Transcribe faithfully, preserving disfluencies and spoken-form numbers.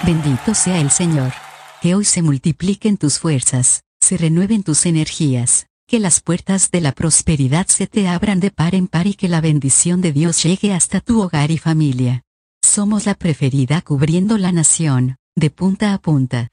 Bendito sea el Señor. Que hoy se multipliquen tus fuerzas, se renueven tus energías, que las puertas de la prosperidad se te abran de par en par y que la bendición de Dios llegue hasta tu hogar y familia. Somos la preferida cubriendo la nación, de punta a punta.